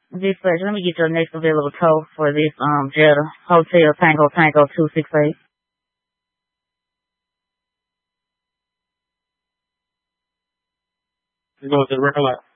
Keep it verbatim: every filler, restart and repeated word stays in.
Dispatch, let me get your next available tow for this um Jetta Hotel Tango Tango two six eight. You go to the record line.